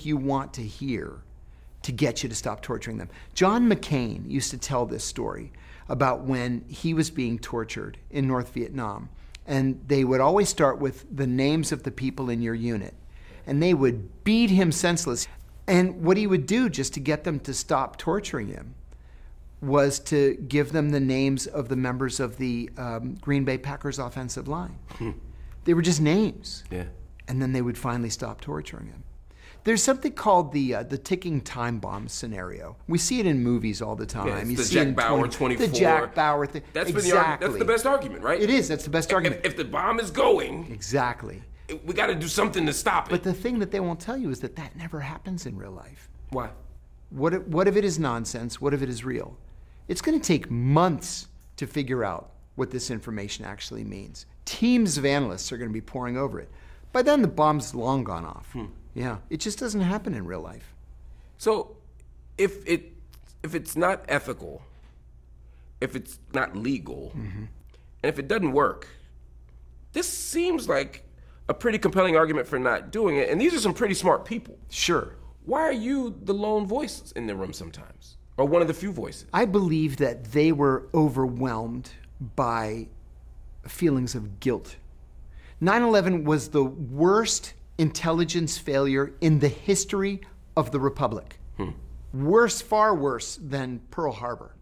think you want to hear to get you to stop torturing them. John McCain used to tell this story about when he was being tortured in North Vietnam. And they would always start with the names of the people in your unit. And they would beat him senseless. And what he would do just to get them to stop torturing him was to give them the names of the members of the Green Bay Packers offensive line. They were just names. Yeah. And then they would finally stop torturing him. There's something called the ticking time bomb scenario. We see it in movies all the time. Yeah, you the see Jack in Bauer 24. The Jack Bauer thing. That's exactly. that's the best argument, right? It is. That's the best argument. If the bomb is going, exactly. We got to do something to stop it. But the thing that they won't tell you is that that never happens in real life. Why? What if it is nonsense? What if it is real? It's going to take months to figure out what this information actually means. Teams of analysts are going to be poring over it. By then, the bomb's long gone off. Yeah, it just doesn't happen in real life. So, if it's not ethical, if it's not legal, and if it doesn't work, this seems like a pretty compelling argument for not doing it. And these are some pretty smart people. Sure. Why are you the lone voice in the room sometimes, or one of the few voices? I believe that they were overwhelmed by feelings of guilt. 9/11 was the worst intelligence failure in the history of the Republic. Worse, far worse than Pearl Harbor.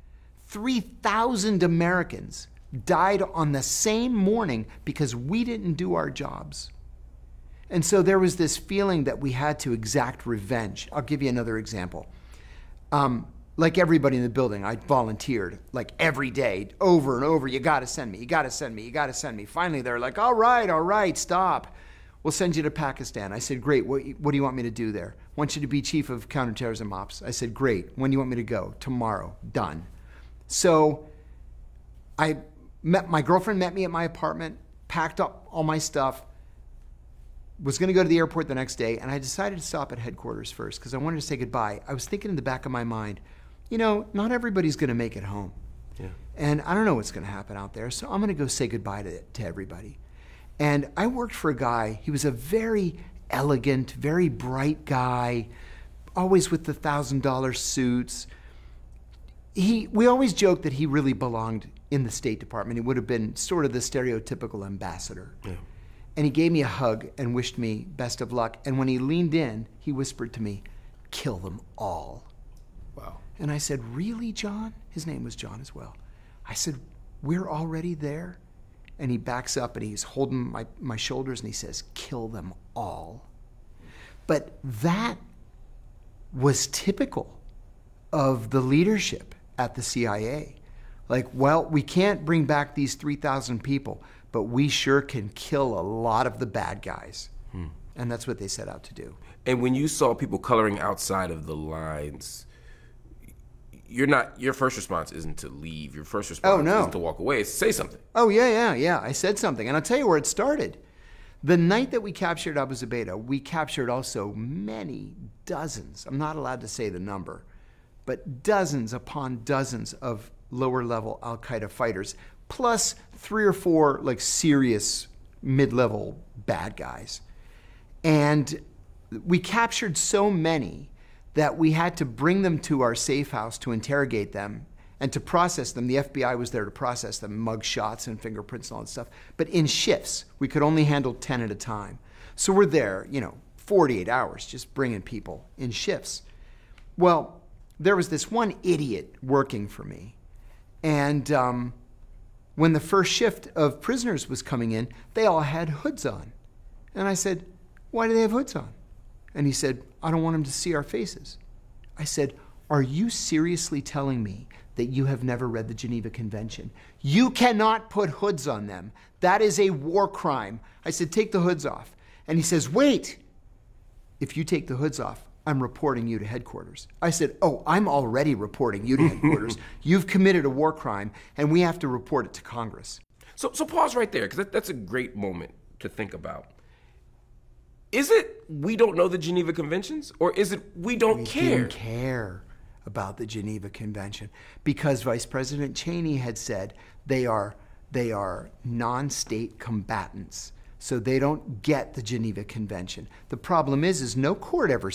3,000 Americans died on the same morning because we didn't do our jobs. And so there was this feeling that we had to exact revenge. I'll give you another example. Like everybody in the building, I volunteered like every day, over and over. You got to send me, you got to send me, you got to send me. Finally, they're like, all right, stop. We'll send you to Pakistan. I said, great, what do you want me to do there? I want you to be chief of counterterrorism ops. I said, great, when do you want me to go? Tomorrow, done. So my girlfriend met me at my apartment, packed up all my stuff, was going to go to the airport the next day, and I decided to stop at headquarters first because I wanted to say goodbye. I was thinking in the back of my mind, not everybody's going to make it home. Yeah. And I don't know what's going to happen out there, so I'm going to go say goodbye to everybody. And I worked for a guy, he was a very elegant, very bright guy, always with the $1,000 suits. We always joked that he really belonged in the State Department. He would have been sort of the stereotypical ambassador. Yeah. And he gave me a hug and wished me best of luck. And when he leaned in, he whispered to me, kill them all. Wow. And I said, really, John? His name was John as well. I said, we're already there? And he backs up and he's holding my shoulders and he says, kill them all. But that was typical of the leadership at the CIA. Like, well, we can't bring back these 3,000 people, but we sure can kill a lot of the bad guys. And that's what they set out to do. And when you saw people coloring outside of the lines, your first response isn't to leave. Your first response isn't to walk away. It's to say something. Oh, yeah. I said something. And I'll tell you where it started. The night that we captured Abu Zubaydah, we captured also many dozens, I'm not allowed to say the number, but dozens upon dozens of lower-level al-Qaeda fighters, plus 3 or 4 like serious mid-level bad guys. And we captured so many that we had to bring them to our safe house to interrogate them and to process them. The FBI was there to process them, mug shots and fingerprints and all that stuff. But in shifts, we could only handle 10 at a time. So we're there, 48 hours, just bringing people in shifts. Well, there was this one idiot working for me. And when the first shift of prisoners was coming in, they all had hoods on. And I said, why do they have hoods on? And he said, I don't want them to see our faces. I said, are you seriously telling me that you have never read the Geneva Convention? You cannot put hoods on them. That is a war crime. I said, take the hoods off. And he says, wait, if you take the hoods off, I'm reporting you to headquarters. I said, oh, I'm already reporting you to headquarters. You've committed a war crime, and we have to report it to Congress. So pause right there, because that's a great moment to think about. Is it we don't know the Geneva Conventions, or is it we don't care? We didn't care about the Geneva Convention because Vice President Cheney had said they are non-state combatants, so they don't get the Geneva Convention. The problem is no court ever